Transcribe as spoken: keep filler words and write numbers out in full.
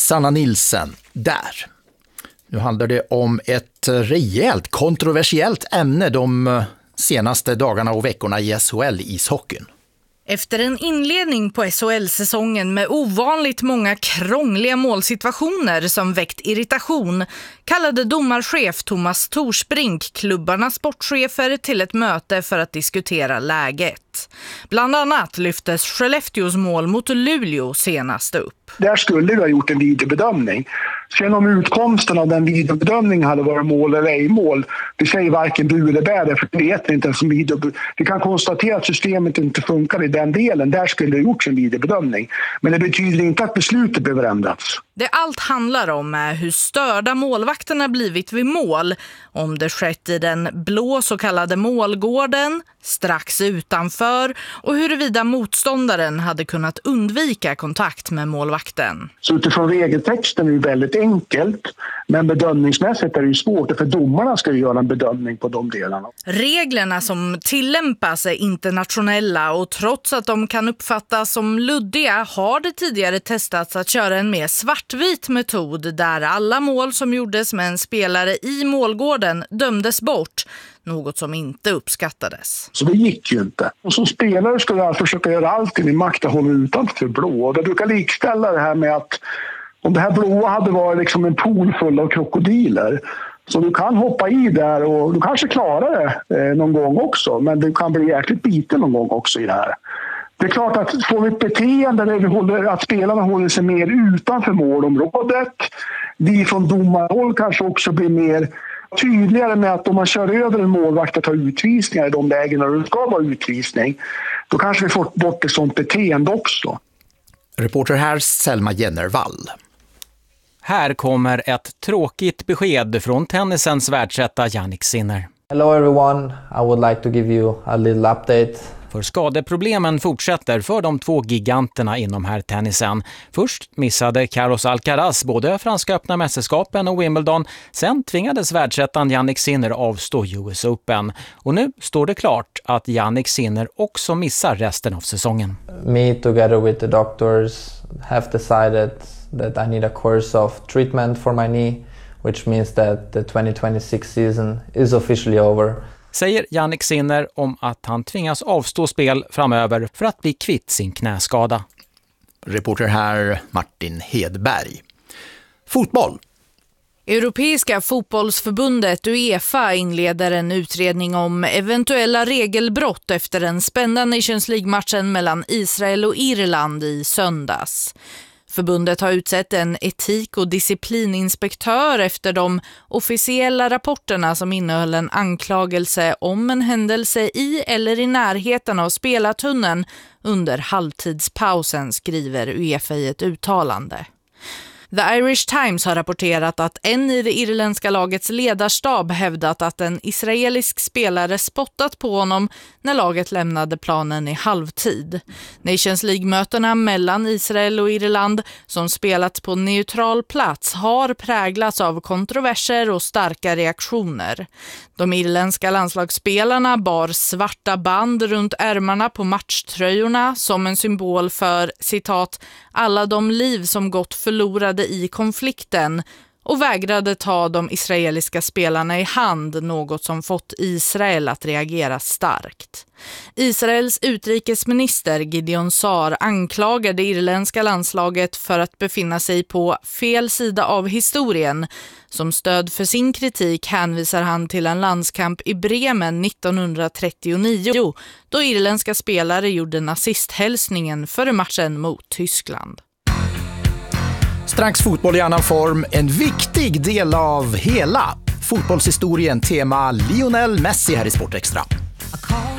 Sanna Nilsen där. Nu handlar det om ett rejält kontroversiellt ämne de senaste dagarna och veckorna i S H L-ishockeyn. Efter en inledning på S H L-säsongen med ovanligt många krångliga målsituationer som väckt irritation kallade domarchef Thomas Torsbrink klubbarnas sportchefer till ett möte för att diskutera läget. Bland annat lyftes Skellefteås mål mot Luleå senast upp. Där skulle vi ha gjort en videobedömning. Sen om utkomsten av den videobedömningen hade varit mål eller ej mål, det säger varken du eller bär, för det vet inte ens om video. Vi kan konstatera att systemet inte funkar i den delen. Där skulle det ha gjorts en videobedömning. Men det betyder inte att beslutet behöver ändras. Det allt handlar om är hur störda målvakterna blivit vid mål. Om det skett i den blå så kallade målgården, strax utanför, och huruvida motståndaren hade kunnat undvika kontakt med målvakten. Så utifrån regeltexten är det väldigt enkelt, men bedömningsmässigt är det ju svårt, för domarna ska ju göra en bedömning på de delarna. Reglerna som tillämpas är internationella och trots att de kan uppfattas som luddiga har det tidigare testats att köra en mer svartvit metod där alla mål som gjordes med en spelare i målgården dömdes bort, något som inte uppskattades. Så det gick ju inte. Och som spelare ska jag försöka göra allt i min makt att hålla utanför blå. Och det brukar likställa det här med att om det här blåa hade varit liksom en pool full av krokodiler, så du kan hoppa i där och du kanske klarar det eh, någon gång också, men du kan bli jäkligt biten någon gång också i det här. Det är klart att får vi ett beteende där vi håller, att spelarna håller sig mer utanför målområdet, vi från domarhåll kanske också blir mer tydligare med att om man kör över en målvakt att ta utvisningar i de lägen där det ska vara utvisning, då kanske vi får bort ett sånt beteende också. Reporter här Selma Jennervall. Här kommer ett tråkigt besked från tennisens världsetta Jannik Sinner. Hello everyone, I would like to give you a little update. För skadeproblemen fortsätter för de två giganterna inom här tennisen. Först missade Carlos Alcaraz både franska öppna mästerskapen och Wimbledon. Sen tvingades världsettan Jannik Sinner avstå U S Open. Och nu står det klart att Jannik Sinner också missar resten av säsongen. Me together with the doctors have decided that I need a course of treatment for my knee, which means that the twenty twenty-six season is officially over. Säger Jannik Sinner om att han tvingas avstå spel framöver för att bli kvitt sin knäskada. Reporter här Martin Hedberg. Fotboll. Europeiska fotbollsförbundet UEFA inleder en utredning om eventuella regelbrott efter den spända Nations League-matchen mellan Israel och Irland i söndags. Förbundet har utsett en etik- och disciplininspektör efter de officiella rapporterna som innehöll en anklagelse om en händelse i eller i närheten av spelartunneln under halvtidspausen, skriver UEFA i ett uttalande. The Irish Times har rapporterat att en i det irländska lagets ledarstab hävdat att en israelisk spelare spottat på honom när laget lämnade planen i halvtid. Nations League-mötena mellan Israel och Irland, som spelats på neutral plats, har präglats av kontroverser och starka reaktioner. De irländska landslagsspelarna bar svarta band runt ärmarna på matchtröjorna som en symbol för, citat, alla de liv som gått förlorade i konflikten, och vägrade ta de israeliska spelarna i hand, något som fått Israel att reagera starkt. Israels utrikesminister Gideon Sar anklagar det irländska landslaget för att befinna sig på fel sida av historien. Som stöd för sin kritik hänvisar han till en landskamp i Bremen nittonhundratrettionio, då irländska spelare gjorde nazisthälsningen före matchen mot Tyskland. Strax fotboll i annan form, en viktig del av hela fotbollshistorien, tema Lionel Messi här i Sport Extra.